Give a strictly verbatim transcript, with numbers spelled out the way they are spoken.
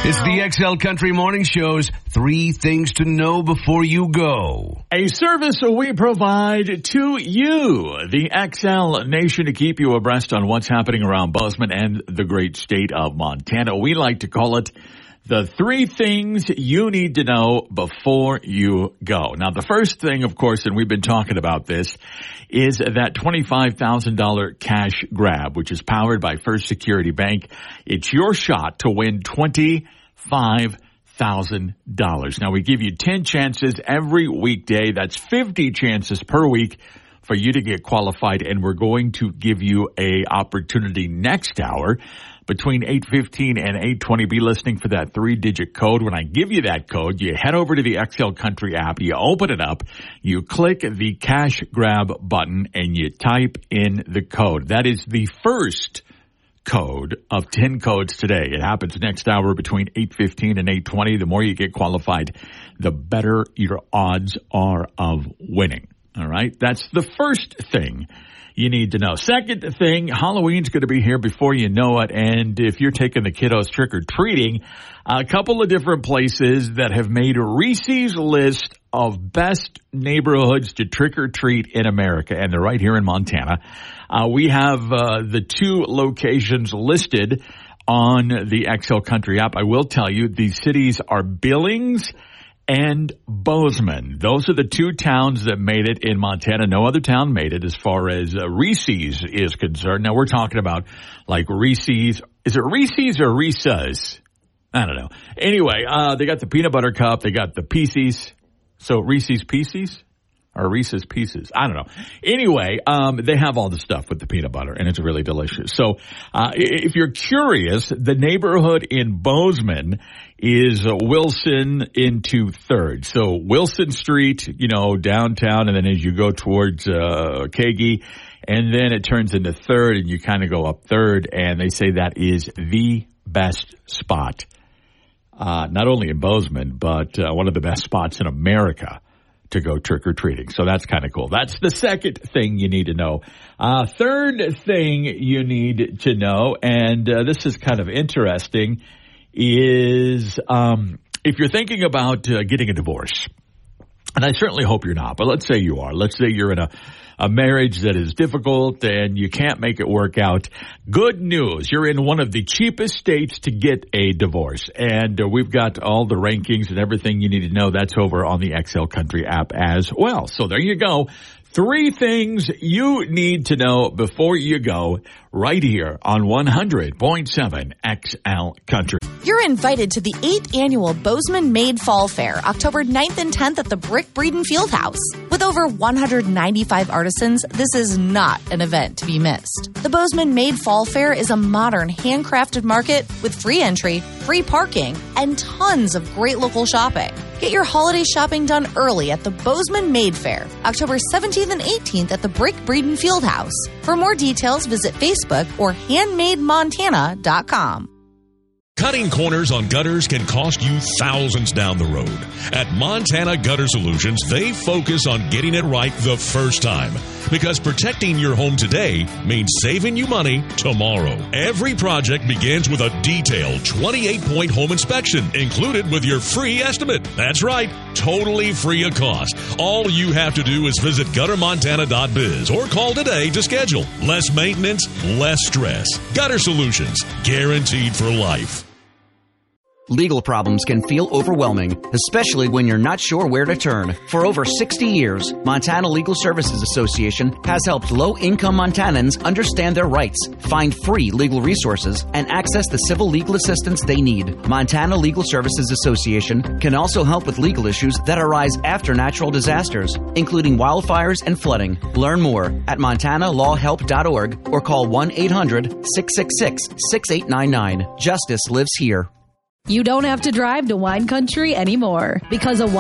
It's the X L Country Morning Show's three things to know before you go. A service we provide to you, the X L Nation, to keep you abreast on what's happening around Bozeman and the great state of Montana. We like to call it the three things you need to know before you go. Now, the first thing, of course, and we've been talking about this, is that twenty-five thousand dollars cash grab, which is powered by First Security Bank. It's your shot to win twenty-five thousand dollars. Now, we give you ten chances every weekday. That's fifty chances per week for you to get qualified, and we're going to give you a opportunity next hour between eight fifteen and eight twenty. Be listening for that three-digit code. When I give you that code, you head over to the X L Country app, you open it up, you click the cash grab button, and you type in the code. That is the first code of ten codes today. It happens next hour between eight fifteen and eight twenty. The more you get qualified, the better your odds are of winning. All right? That's the first thing you need to know. Second thing, Halloween's going to be here before you know it. And if you're taking the kiddos trick-or-treating, a couple of different places that have made a Reese's list of best neighborhoods to trick-or-treat in America. And they're right here in Montana. Uh, we have uh, the two locations listed on the X L Country app. I will tell you, these cities are Billings and Bozeman. Those are the two towns that made it in Montana. No other town made it as far as uh, Reese's is concerned. Now, we're talking about like Reese's. Is it Reese's or Reese's? I don't know. Anyway, uh, they got the peanut butter cup. They got the Pieces. So Reese's Pieces? Or Reese's Pieces. I don't know. Anyway, um, they have all the stuff with the peanut butter, and it's really delicious. So uh, if you're curious, the neighborhood in Bozeman is uh, Wilson into third. So Wilson Street, you know, downtown, and then as you go towards uh, Kagi, and then it turns into third, and you kind of go up third, and they say that is the best spot, uh, not only in Bozeman, but uh, one of the best spots in America to go trick-or-treating. So that's kind of cool. That's the second thing you need to know. Uh, third thing you need to know, and uh, this is kind of interesting, is um, if you're thinking about uh, getting a divorce, and I certainly hope you're not, but let's say you are. Let's say you're in a, a marriage that is difficult and you can't make it work out. Good news. You're in one of the cheapest states to get a divorce. And uh, we've got all the rankings and everything you need to know. That's over on the X L Country app as well. So there you go. Three things you need to know before you go right here on one hundred point seven X L Country. You're invited to the eighth annual Bozeman Made Fall Fair, October ninth and tenth at the Brick Breeden Fieldhouse. With over one hundred ninety-five artisans, this is not an event to be missed. The Bozeman Made Fall Fair is a modern, handcrafted market with free entry, free parking, and tons of great local shopping. Get your holiday shopping done early at the Bozeman Made Fair, October seventeenth and eighteenth at the Brick Breeden Fieldhouse. For more details, visit Facebook or handmade montana dot com. Cutting corners on gutters can cost you thousands down the road. At Montana Gutter Solutions, they focus on getting it right the first time. Because protecting your home today means saving you money tomorrow. Every project begins with a detailed twenty-eight point home inspection included with your free estimate. That's right, totally free of cost. All you have to do is visit gutter montana dot biz or call today to schedule. Less maintenance, less stress. Gutter Solutions, guaranteed for life. Legal problems can feel overwhelming, especially when you're not sure where to turn. For over sixty years, Montana Legal Services Association has helped low-income Montanans understand their rights, find free legal resources, and access the civil legal assistance they need. Montana Legal Services Association can also help with legal issues that arise after natural disasters, including wildfires and flooding. Learn more at montana law help dot org or call one eight hundred six six six six eight nine nine. Justice lives here. You don't have to drive to wine country anymore because a